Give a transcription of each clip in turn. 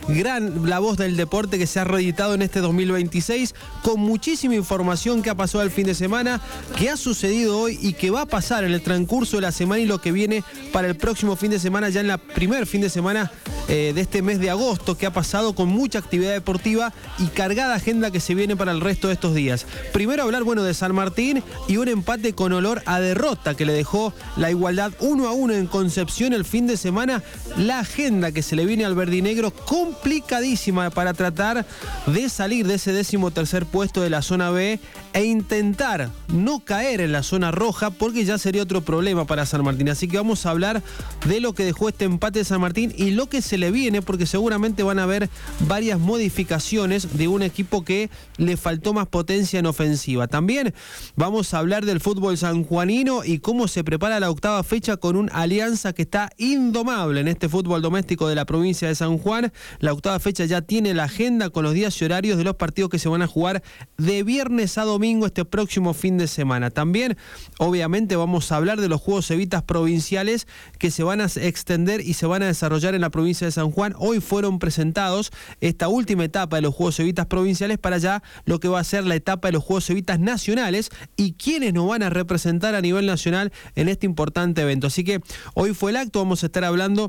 La Voz del Deporte que se ha reeditado en este 2026 con muchísima información que ha pasado el fin de semana, que ha sucedido hoy y que va a pasar en el transcurso de la semana y lo que viene para el próximo fin de semana, ya en la primer fin de semana de este mes de agosto, que ha pasado con mucha actividad deportiva y cargada agenda que se viene para el resto de estos días. Primero hablar, de San Martín y un empate con olor a derrota que le dejó la igualdad 1-1 en Concepción el fin de semana. La agenda que se le viene al verdinegro complicadísima para tratar de salir de ese 13º puesto de la zona B e intentar no caer en la zona roja, porque ya sería otro problema para San Martín. Así que vamos a hablar de lo que dejó este empate de San Martín y lo que se le viene, porque seguramente van a haber varias modificaciones de un equipo que le faltó más potencia en ofensiva. También vamos a hablar del fútbol sanjuanino y cómo se prepara la octava fecha con un Alianza que está indomable en este fútbol doméstico de la provincia de San Juan. La octava fecha ya tiene la agenda con los días y horarios de los partidos que se van a jugar de viernes a domingo este próximo fin de semana. También, obviamente, vamos a hablar de los Juegos Evitas provinciales que se van a extender y se van a desarrollar en la provincia de San Juan. Hoy fueron presentados esta última etapa de los Juegos Evitas provinciales para ya lo que va a ser la etapa de los Juegos Evitas nacionales y quienes nos van a representar a nivel nacional en este importante evento. Así que hoy fue el acto, vamos a estar hablando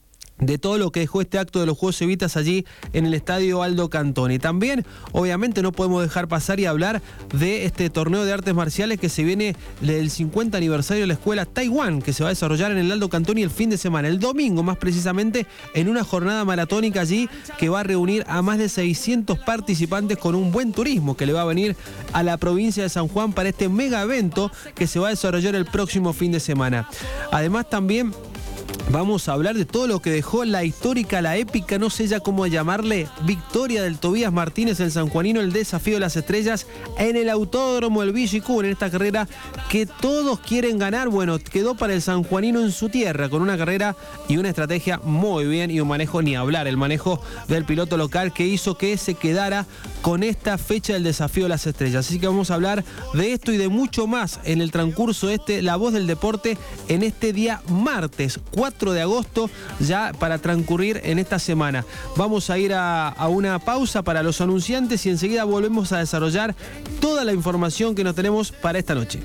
de todo lo que dejó este acto de los Juegos Evitas allí en el estadio Aldo Cantoni. También, obviamente, no podemos dejar pasar y hablar de este torneo de artes marciales que se viene del 50 aniversario de la escuela Taiwán, que se va a desarrollar en el Aldo Cantoni el fin de semana, el domingo más precisamente, en una jornada maratónica allí que va a reunir a más de 600 participantes con un buen turismo que le va a venir a la provincia de San Juan para este mega evento que se va a desarrollar el próximo fin de semana. Además, también vamos a hablar de todo lo que dejó la histórica, la épica, no sé ya cómo llamarle, victoria del Tobías Martínez, el sanjuanino, el desafío de las estrellas en el Autódromo El Villicú, en esta carrera que todos quieren ganar. Quedó para el sanjuanino en su tierra, con una carrera y una estrategia muy bien y un manejo ni hablar, el manejo del piloto local que hizo que se quedara con esta fecha del desafío de las estrellas. Así que vamos a hablar de esto y de mucho más en el transcurso de La Voz del Deporte en este día martes 4 de agosto, ya para transcurrir en esta semana. Vamos a ir a una pausa para los anunciantes y enseguida volvemos a desarrollar toda la información que nos tenemos para esta noche.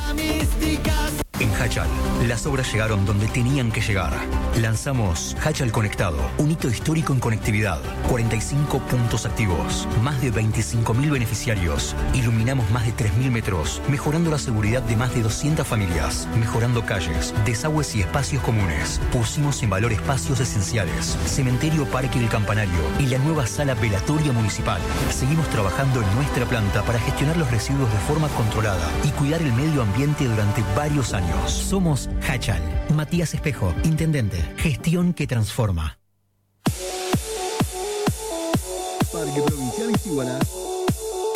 En Hachal, las obras llegaron donde tenían que llegar. Lanzamos Hachal Conectado, un hito histórico en conectividad. 45 puntos activos, más de 25.000 beneficiarios. Iluminamos más de 3.000 metros, mejorando la seguridad de más de 200 familias, mejorando calles, desagües y espacios comunes. Pusimos en valor espacios esenciales, cementerio Parque del Campanario y la nueva sala velatoria municipal. Seguimos trabajando en nuestra planta para gestionar los residuos de forma controlada y cuidar el medio ambiente durante varios años. Somos Hachal. Matías Espejo, intendente. Gestión que transforma. Parque Provincial Ixtigualasto.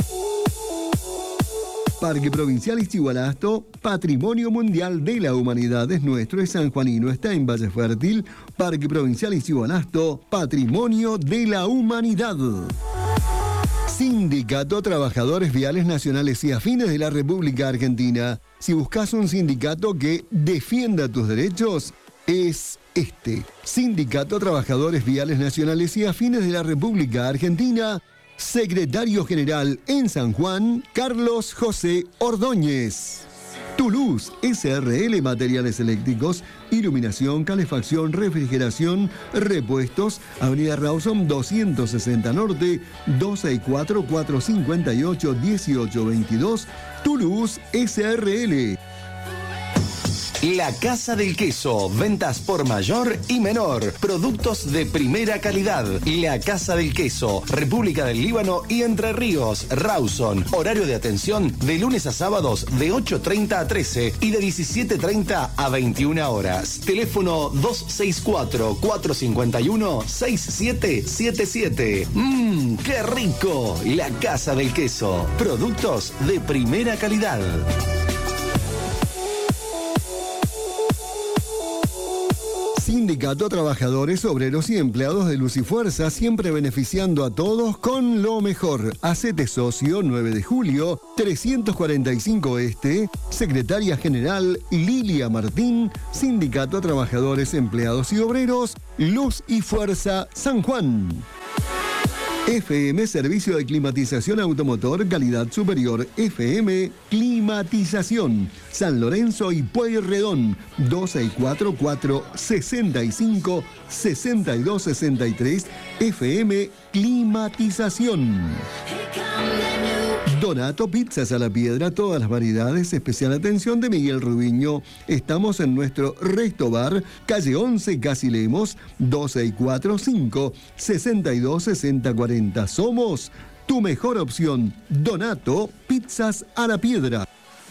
Parque Provincial Ixtigualasto, Patrimonio Mundial de la Humanidad es nuestro, es sanjuanino, está en Valle Fértil. Parque Provincial Ixtigualasto, Patrimonio de la Humanidad. Sindicato Trabajadores Viales Nacionales y Afines de la República Argentina. Si buscas un sindicato que defienda tus derechos, es este. Sindicato Trabajadores Viales Nacionales y Afines de la República Argentina. Secretario General en San Juan, Carlos José Ordóñez. Toulouse SRL Materiales Eléctricos, iluminación, calefacción, refrigeración, repuestos, Avenida Rawson 260 Norte, 264-458-1822, Toulouse SRL. La Casa del Queso, ventas por mayor y menor, productos de primera calidad. La Casa del Queso, República del Líbano y Entre Ríos, Rawson. Horario de atención de lunes a sábados de 8:30 a 13 y de 17:30 a 21 horas. Teléfono 264-451-6777. ¡Qué rico! La Casa del Queso, productos de primera calidad. Sindicato Trabajadores, Obreros y Empleados de Luz y Fuerza, siempre beneficiando a todos con lo mejor. Hacete socio, 9 de julio, 345 Este, Secretaria General Lilia Martín, Sindicato Trabajadores, Empleados y Obreros, Luz y Fuerza, San Juan. FM Servicio de Climatización Automotor, calidad superior. FM Climatización. San Lorenzo y Pueyrredón. 2644-65-6263. FM Climatización. Donato Pizzas a la Piedra, todas las variedades, especial atención de Miguel Rubiño. Estamos en nuestro Resto Bar, calle 11, Casi Lemos, 2645-626040. Somos tu mejor opción. Donato Pizzas a la Piedra.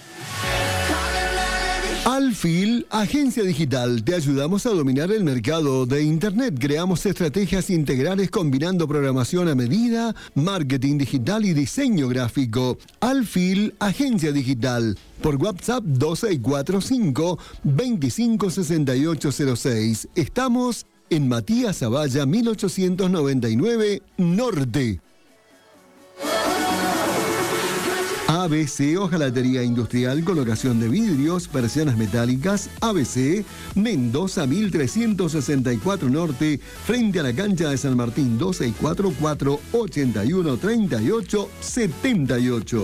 Alfil, agencia digital, te ayudamos a dominar el mercado de Internet. Creamos estrategias integrales combinando programación a medida, marketing digital y diseño gráfico. Alfil, agencia digital. Por WhatsApp 2645-256806. Estamos en Matías Zavalla, 1899 Norte. ABC, hojalatería industrial, colocación de vidrios, persianas metálicas. ABC, Mendoza 1364 Norte, frente a la cancha de San Martín. 2644-813878.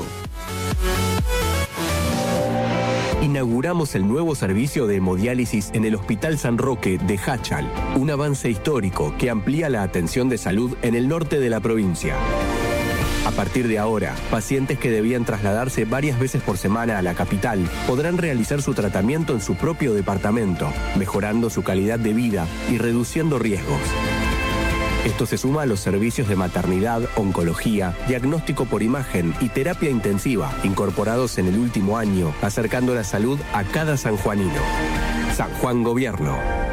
Inauguramos el nuevo servicio de hemodiálisis en el Hospital San Roque de Hachal, un avance histórico que amplía la atención de salud en el norte de la provincia. A partir de ahora, pacientes que debían trasladarse varias veces por semana a la capital podrán realizar su tratamiento en su propio departamento, mejorando su calidad de vida y reduciendo riesgos. Esto se suma a los servicios de maternidad, oncología, diagnóstico por imagen y terapia intensiva, incorporados en el último año, acercando la salud a cada sanjuanino. San Juan Gobierno.